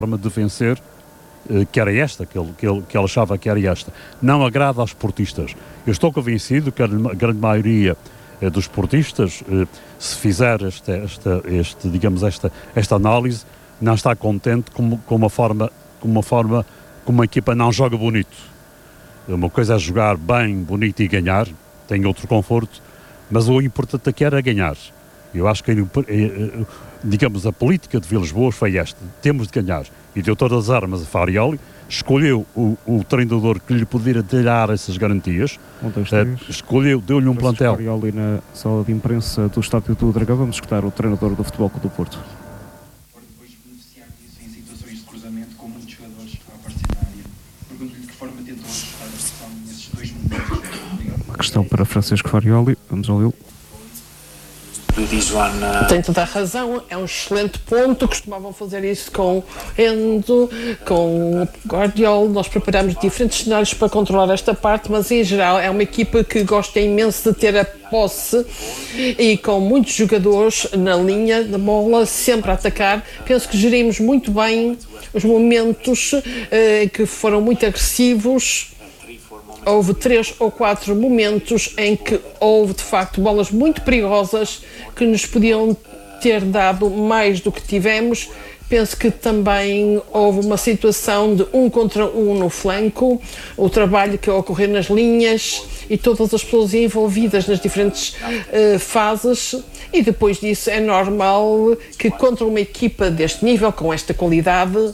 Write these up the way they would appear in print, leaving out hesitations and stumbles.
forma de vencer que era esta, que ele achava que era esta. Não agrada aos esportistas. Eu estou convencido que a grande maioria dos esportistas, se fizer esta análise, não está contente com uma equipa não joga bonito. Uma coisa é jogar bem, bonito e ganhar, tem outro conforto, mas o importante aqui era ganhar. Eu acho que, a política de Vilas Boas foi esta: temos de ganhar. E deu todas as armas a Farioli, escolheu o treinador que lhe poderia dar essas garantias, deu-lhe um plantel. Farioli na sala de imprensa do Estádio do Dragão. Vamos escutar o treinador do Futebol Clube do Porto. Depois beneficiar disso em situações de cruzamento com muitos jogadores a aparecer na área. Pergunto-lhe de que forma tentou ajustar a pressão nesses 2 momentos. Uma questão para Francisco Farioli. Vamos ouvi-lo. Tem toda a razão, é um excelente ponto. Costumavam fazer isso com Endo, com Guardiola. Nós preparamos diferentes cenários para controlar esta parte, mas em geral é uma equipa que gosta imenso de ter a posse e com muitos jogadores na linha da bola, sempre a atacar. Penso que gerimos muito bem os momentos que foram muito agressivos. Houve 3 ou 4 momentos em que houve, de facto, bolas muito perigosas que nos podiam ter dado mais do que tivemos. Penso que também houve uma situação de 1 contra 1 no flanco, o trabalho que ocorreu nas linhas e todas as pessoas envolvidas nas diferentes fases. E depois disso é normal que contra uma equipa deste nível, com esta qualidade,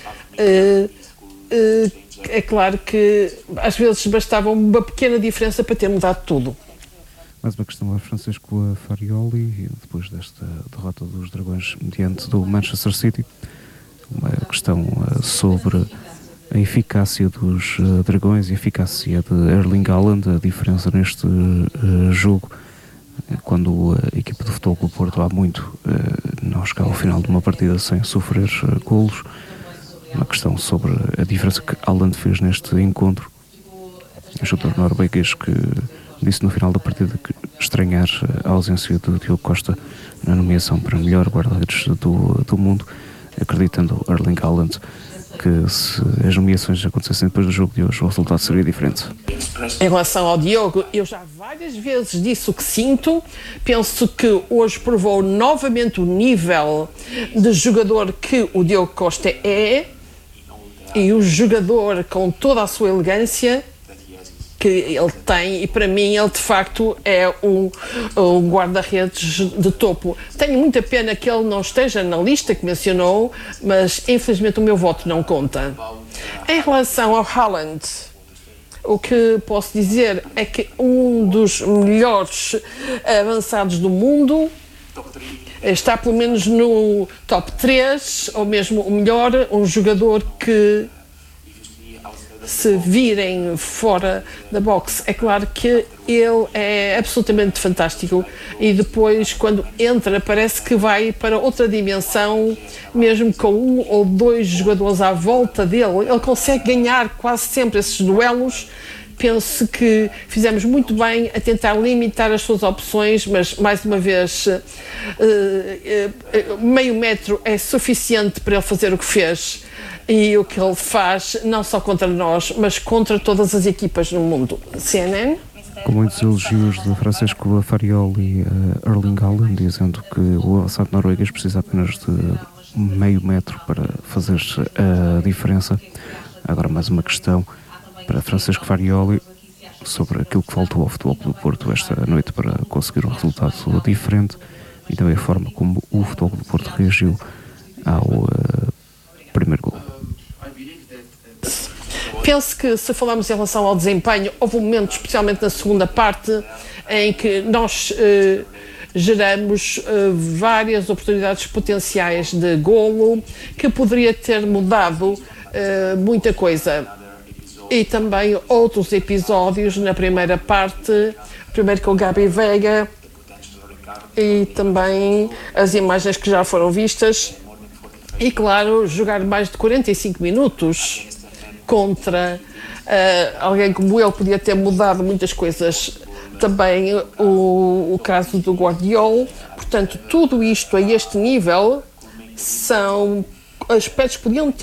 é claro que às vezes bastava uma pequena diferença para ter mudado tudo. Mais uma questão a Francisco Farioli, depois desta derrota dos Dragões diante do Manchester City. Uma questão sobre a eficácia dos Dragões e a eficácia de Erling Haaland, a diferença neste jogo, quando a equipa do Futebol Clube do Porto há muito não chega ao final de uma partida sem sofrer golos. Uma questão sobre a diferença que Haaland fez neste encontro. O jogador norueguês que disse no final da partida que estranhar a ausência de Diogo Costa na nomeação para melhor guarda-redes do mundo, acreditando Erling Haaland que se as nomeações acontecessem depois do jogo de hoje, o resultado seria diferente. Em relação ao Diogo, eu já várias vezes disse o que sinto. Penso que hoje provou novamente o nível de jogador que o Diogo Costa é, e o jogador com toda a sua elegância que ele tem, e para mim ele de facto é um guarda-redes de topo. Tenho muita pena que ele não esteja na lista que mencionou, mas infelizmente o meu voto não conta. Em relação ao Haaland, o que posso dizer é que um dos melhores avançados do mundo está pelo menos no top 3, ou mesmo o melhor, um jogador que, se virem fora da boxe, é claro que ele é absolutamente fantástico, e depois quando entra parece que vai para outra dimensão, mesmo com 1 ou 2 jogadores à volta dele, ele consegue ganhar quase sempre esses duelos. Penso que fizemos muito bem a tentar limitar as suas opções, mas mais uma vez meio metro é suficiente para ele fazer o que fez e o que ele faz, não só contra nós, mas contra todas as equipas no mundo. CNN? Com muitos elogios de Francisco Farioli a Erling Haaland, dizendo que o avançado norueguês precisa apenas de meio metro para fazer a diferença. Agora mais uma questão para Francisco Farioli sobre aquilo que faltou ao Futebol Clube do Porto esta noite para conseguir um resultado diferente, e também a forma como o Futebol Clube do Porto reagiu ao primeiro gol. Penso que, se falarmos em relação ao desempenho, houve um momento, especialmente na segunda parte, em que nós geramos várias oportunidades potenciais de golo, que poderia ter mudado muita coisa. E também outros episódios na primeira parte, primeiro com o Gabi Veiga, e também as imagens que já foram vistas. E claro, jogar mais de 45 minutos contra alguém como ele podia ter mudado muitas coisas. Também o caso do Guardiola. Portanto, tudo isto a este nível são aspectos que podiam